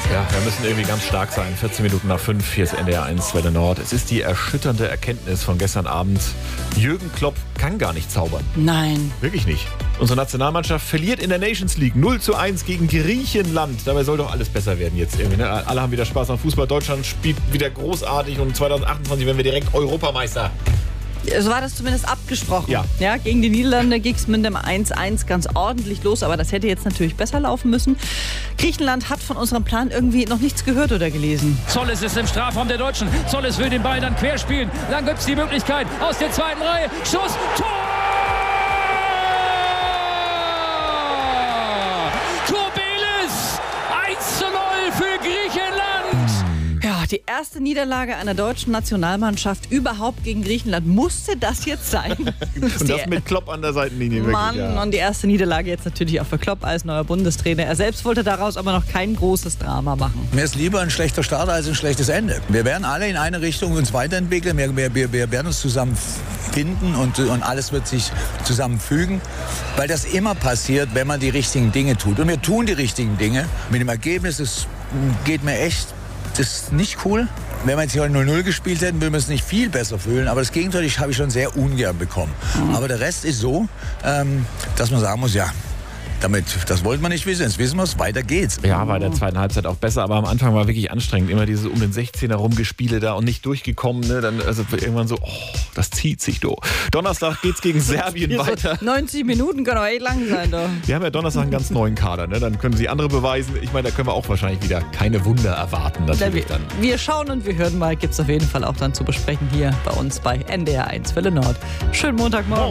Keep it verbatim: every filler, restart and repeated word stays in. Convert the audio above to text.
Ja, wir müssen irgendwie ganz stark sein. vierzehn Minuten nach fünf, hier ist N D R eins Welle Nord. Es ist die erschütternde Erkenntnis von gestern Abend. Jürgen Klopp kann gar nicht zaubern. Nein. Wirklich nicht. Unsere Nationalmannschaft verliert in der Nations League null zu eins gegen Griechenland. Dabei soll doch alles besser werden jetzt irgendwie. Ne? Alle haben wieder Spaß am Fußball. Deutschland spielt wieder großartig und zwanzig achtundzwanzig werden wir direkt Europameister. So war das zumindest abgesprochen. Ja. Ja, gegen die Niederlande ging es mit dem eins eins ganz ordentlich los, aber das hätte jetzt natürlich besser laufen müssen. Griechenland hat von unserem Plan irgendwie noch nichts gehört oder gelesen. Zolles ist im Strafraum der Deutschen. Zolles will den Ball dann querspielen. Dann gibt es die Möglichkeit aus der zweiten Reihe. Schuss, Tor! Kobelis! eins zu null für Griechenland! Ja, die erste Niederlage einer deutschen Nationalmannschaft überhaupt gegen Griechenland. Musste das jetzt sein? Und das mit Klopp an der Seitenlinie. Mann, wirklich, ja. Und die erste Niederlage jetzt natürlich auch für Klopp als neuer Bundestrainer. Er selbst wollte daraus aber noch kein großes Drama machen. Mir ist lieber ein schlechter Start als ein schlechtes Ende. Wir werden alle in eine Richtung uns weiterentwickeln. Wir, wir, wir, wir werden uns zusammen finden und, und alles wird sich zusammenfügen. Weil das immer passiert, wenn man die richtigen Dinge tut. Und wir tun die richtigen Dinge. Mit dem Ergebnis, es geht mir echt, das ist nicht cool. Wenn wir jetzt hier null null gespielt hätten, würden wir es nicht viel besser fühlen. Aber das Gegenteil habe ich schon sehr ungern bekommen. Mhm. Aber der Rest ist so, ähm, dass man sagen muss, ja, damit, das wollten wir nicht wissen. Jetzt wissen wir es, weiter geht's. Ja, war in der zweiten Halbzeit auch besser, aber am Anfang war wirklich anstrengend. Immer dieses um den sechzehner rumgespiele da und nicht durchgekommen. Ne? Dann also irgendwann so, oh, das zieht sich do. Donnerstag geht's gegen Serbien weiter. neunzig Minuten können aber echt lang sein. Doch. Wir haben ja Donnerstag einen ganz neuen Kader. Ne? Dann können sie andere beweisen. Ich meine, da können wir auch wahrscheinlich wieder keine Wunder erwarten. Natürlich dann. Wir schauen und wir hören mal. Gibt's auf jeden Fall auch dann zu besprechen hier bei uns bei N D R eins Welle Nord. Schönen Montagmorgen.